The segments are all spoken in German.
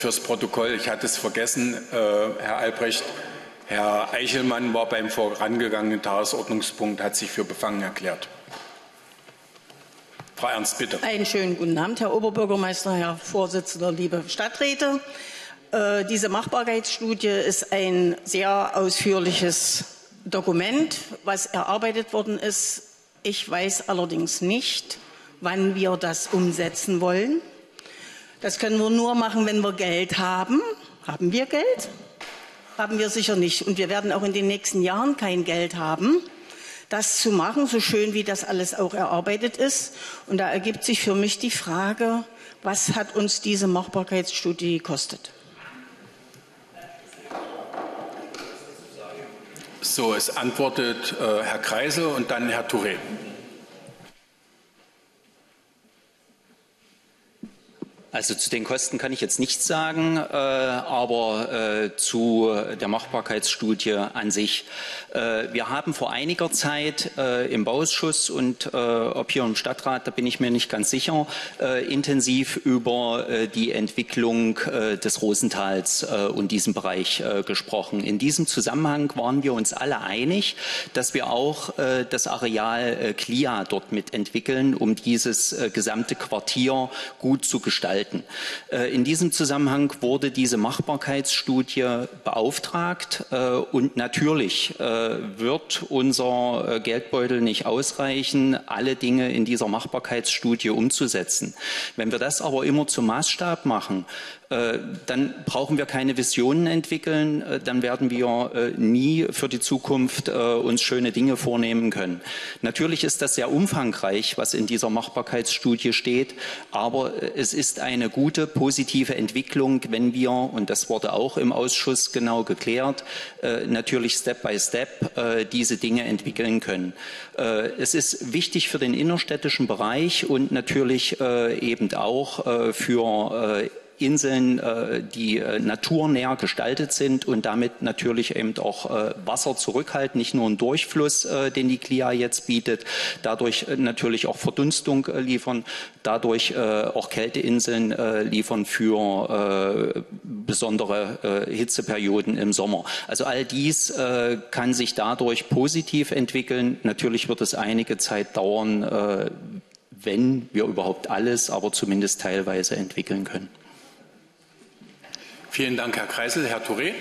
Fürs Protokoll, ich hatte es vergessen, Herr Albrecht, Herr Eichelmann war beim vorangegangenen Tagesordnungspunkt, hat sich für befangen erklärt. Frau Ernst, bitte. Einen schönen guten Abend, Herr Oberbürgermeister, Herr Vorsitzender, liebe Stadträte. Diese Machbarkeitsstudie ist ein sehr ausführliches Dokument, was erarbeitet worden ist. Ich weiß allerdings nicht, wann wir das umsetzen wollen. Das können wir nur machen, wenn wir Geld haben. Haben wir Geld? Haben wir sicher nicht. Und wir werden auch in den nächsten Jahren kein Geld haben, das zu machen, so schön wie das alles auch erarbeitet ist. Und da ergibt sich für mich die Frage, was hat uns diese Machbarkeitsstudie gekostet? So, es antwortet Herr Kreisel und dann Herr Touré. Also zu den Kosten kann ich jetzt nichts sagen, aber zu der Machbarkeitsstudie an sich. Wir haben vor einiger Zeit im Bauausschuss und ob hier im Stadtrat, da bin ich mir nicht ganz sicher, intensiv über die Entwicklung des Rosentals und diesem Bereich gesprochen. In diesem Zusammenhang waren wir uns alle einig, dass wir auch das Areal Klia dort mitentwickeln, um dieses gesamte Quartier gut zu gestalten. In diesem Zusammenhang wurde diese Machbarkeitsstudie beauftragt und natürlich wird unser Geldbeutel nicht ausreichen, alle Dinge in dieser Machbarkeitsstudie umzusetzen. Wenn wir das aber immer zum Maßstab machen, dann brauchen wir keine Visionen entwickeln, dann werden wir nie für die Zukunft uns schöne Dinge vornehmen können. Natürlich ist das sehr umfangreich, was in dieser Machbarkeitsstudie steht, aber es ist eine gute, positive Entwicklung, wenn wir, und das wurde auch im Ausschuss genau geklärt, natürlich Step by Step diese Dinge entwickeln können. Es ist wichtig für den innerstädtischen Bereich und natürlich eben auch für Inseln, die naturnäher gestaltet sind und damit natürlich eben auch Wasser zurückhalten, nicht nur einen Durchfluss, den die Klia jetzt bietet, dadurch natürlich auch Verdunstung liefern, dadurch auch Kälteinseln liefern für besondere Hitzeperioden im Sommer. Also all dies kann sich dadurch positiv entwickeln. Natürlich wird es einige Zeit dauern, wenn wir überhaupt alles, aber zumindest teilweise entwickeln können. Vielen Dank, Herr Kreisel. Herr Touré.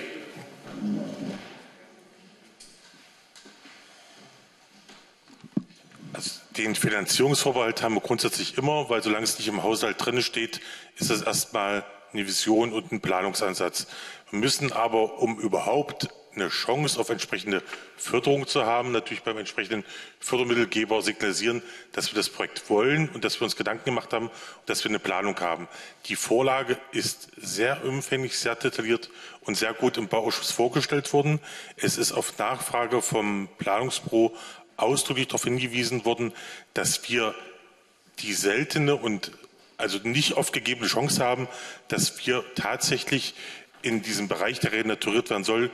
Also den Finanzierungsvorbehalt haben wir grundsätzlich immer, weil solange es nicht im Haushalt drin steht, ist das erstmal eine Vision und ein Planungsansatz. Wir müssen aber, um überhaupt eine Chance auf entsprechende Förderung zu haben, natürlich beim entsprechenden Fördermittelgeber signalisieren, dass wir das Projekt wollen und dass wir uns Gedanken gemacht haben und dass wir eine Planung haben. Die Vorlage ist sehr umfänglich, sehr detailliert und sehr gut im Bauausschuss vorgestellt worden. Es ist auf Nachfrage vom Planungsbüro ausdrücklich darauf hingewiesen worden, dass wir die seltene und also nicht oft gegebene Chance haben, dass wir tatsächlich in diesem Bereich, der renaturiert werden soll,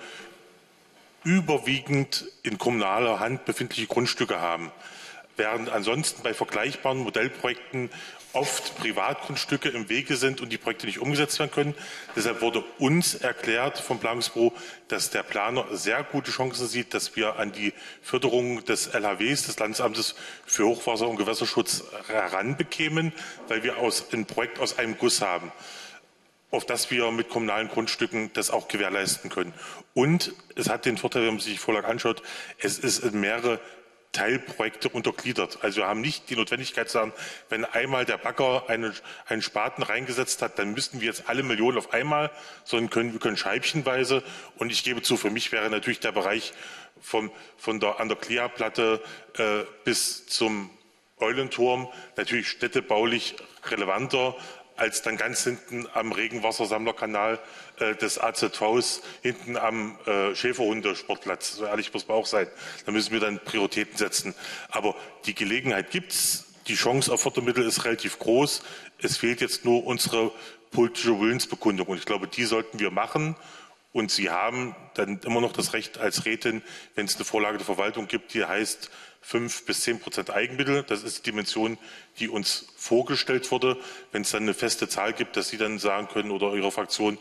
überwiegend in kommunaler Hand befindliche Grundstücke haben, während ansonsten bei vergleichbaren Modellprojekten oft Privatgrundstücke im Wege sind und die Projekte nicht umgesetzt werden können. Deshalb wurde uns erklärt vom Planungsbüro, dass der Planer sehr gute Chancen sieht, dass wir an die Förderung des LHWs, des Landesamtes für Hochwasser- und Gewässerschutz, heranbekämen, weil wir ein Projekt aus einem Guss haben, auf das wir mit kommunalen Grundstücken das auch gewährleisten können. Und es hat den Vorteil, wenn man sich die Vorlage anschaut, es ist in mehrere Teilprojekte untergliedert. Also wir haben nicht die Notwendigkeit zu sagen, wenn einmal der Bagger einen Spaten reingesetzt hat, dann müssten wir jetzt alle Millionen auf einmal, sondern wir können scheibchenweise. Und ich gebe zu, für mich wäre natürlich der Bereich an der Klia-Platte bis zum Eulenturm natürlich städtebaulich relevanter als dann ganz hinten am Regenwassersammlerkanal des AZVs, hinten am Schäferhundesportplatz. So ehrlich muss man auch sein. Da müssen wir dann Prioritäten setzen. Aber die Gelegenheit gibt's. Die Chance auf Fördermittel ist relativ groß. Es fehlt jetzt nur unsere politische Willensbekundung. Und ich glaube, die sollten wir machen. Und Sie haben dann immer noch das Recht als Rätin, wenn es eine Vorlage der Verwaltung gibt, die heißt 5 bis 10% Eigenmittel. Das ist die Dimension, die uns vorgestellt wurde. Wenn es dann eine feste Zahl gibt, dass Sie dann sagen können oder Ihre Fraktion,